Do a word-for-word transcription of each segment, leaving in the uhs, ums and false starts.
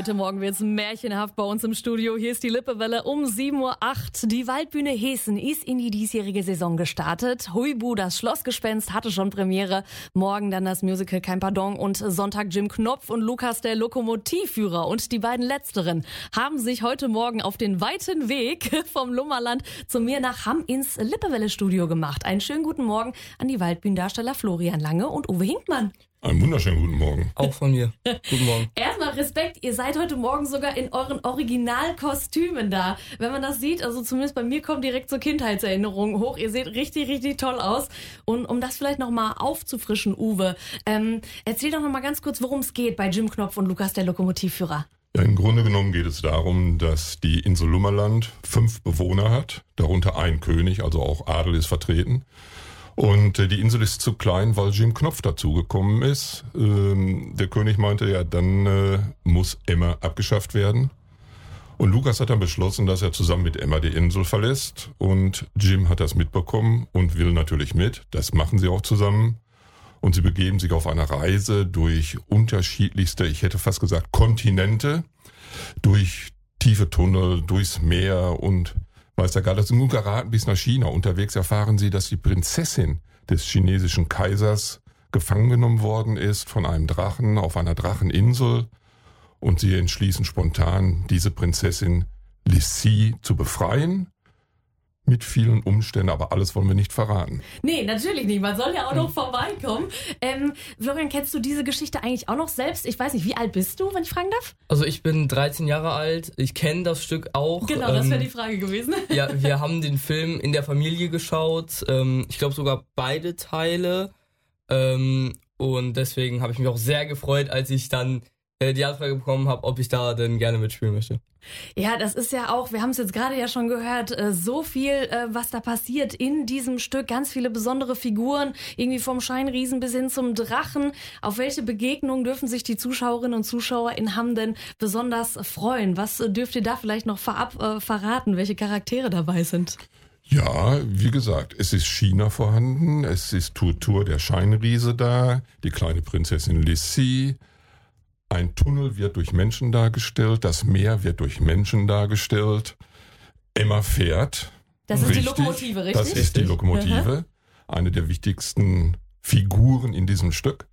Heute Morgen wird's märchenhaft bei uns im Studio. Hier ist die Lippewelle um sieben Uhr acht. Die Waldbühne Hessen ist in die diesjährige Saison gestartet. Huibu, das Schlossgespenst, hatte schon Premiere. Morgen dann das Musical Kein Pardon und Sonntag Jim Knopf und Lukas der Lokomotivführer. Und die beiden Letzteren haben sich heute Morgen auf den weiten Weg vom Lummerland zu mir nach Hamm ins Lippewelle-Studio gemacht. Einen schönen guten Morgen an die Waldbühnendarsteller Florian Lange und Uwe Hinkmann. Einen wunderschönen guten Morgen. Auch von mir. Guten Morgen. Erstmal Respekt, ihr seid heute Morgen sogar in euren Originalkostümen da. Wenn man das sieht, also zumindest bei mir kommt direkt so Kindheitserinnerungen hoch. Ihr seht richtig, richtig toll aus. Und um das vielleicht nochmal aufzufrischen, Uwe, ähm, erzähl doch nochmal ganz kurz, worum es geht bei Jim Knopf und Lukas der Lokomotivführer. Ja, im Grunde genommen geht es darum, dass die Insel Lummerland fünf Bewohner hat, darunter ein König, also auch Adel ist vertreten. Und äh, die Insel ist zu klein, weil Jim Knopf dazugekommen ist. Ähm, der König meinte, ja, dann äh, muss Emma abgeschafft werden. Und Lukas hat dann beschlossen, dass er zusammen mit Emma die Insel verlässt. Und Jim hat das mitbekommen und will natürlich mit. Das machen sie auch zusammen. Und sie begeben sich auf eine Reise durch unterschiedlichste, ich hätte fast gesagt, Kontinente, durch tiefe Tunnel, durchs Meer und weiß der Geier, nun geraten bis nach China. Unterwegs erfahren sie, dass die Prinzessin des chinesischen Kaisers gefangen genommen worden ist von einem Drachen auf einer Dracheninsel. Und sie entschließen spontan, diese Prinzessin Lissi zu befreien. Mit vielen Umständen, aber alles wollen wir nicht verraten. Nee, natürlich nicht. Man soll ja auch noch vorbeikommen. Ähm, Florian, kennst du diese Geschichte eigentlich auch noch selbst? Ich weiß nicht, wie alt bist du, wenn ich fragen darf? Also ich bin dreizehn Jahre alt. Ich kenne das Stück auch. Genau, das wäre die Frage gewesen. Ja, wir haben den Film in der Familie geschaut. Ähm, ich glaube sogar beide Teile. Ähm, und deswegen habe ich mich auch sehr gefreut, als ich dann äh, die Anfrage bekommen habe, ob ich da denn gerne mitspielen möchte. Ja, das ist ja auch, wir haben es jetzt gerade ja schon gehört, so viel, was da passiert in diesem Stück. Ganz viele besondere Figuren, irgendwie vom Scheinriesen bis hin zum Drachen. Auf welche Begegnungen dürfen sich die Zuschauerinnen und Zuschauer in Hamm denn besonders freuen? Was dürft ihr da vielleicht noch vorab äh, verraten, welche Charaktere dabei sind? Ja, wie gesagt, es ist China vorhanden, es ist Turtur der Scheinriese da, die kleine Prinzessin Lissi. Ein Tunnel wird durch Menschen dargestellt, das Meer wird durch Menschen dargestellt. Emma fährt. Das ist richtig, die Lokomotive, richtig? Das ist die Lokomotive, eine der wichtigsten Figuren in diesem Stück.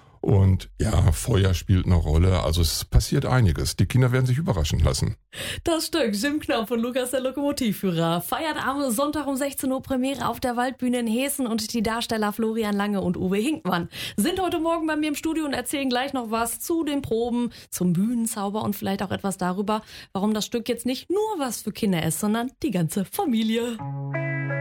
Und ja, Feuer spielt eine Rolle, also es passiert einiges. Die Kinder werden sich überraschen lassen. Das Stück Jim Knopf und Lukas der Lokomotivführer feiert am Sonntag um sechzehn Uhr Premiere auf der Waldbühne in Hessen und die Darsteller Florian Lange und Uwe Hinkmann sind heute Morgen bei mir im Studio und erzählen gleich noch was zu den Proben, zum Bühnenzauber und vielleicht auch etwas darüber, warum das Stück jetzt nicht nur was für Kinder ist, sondern die ganze Familie.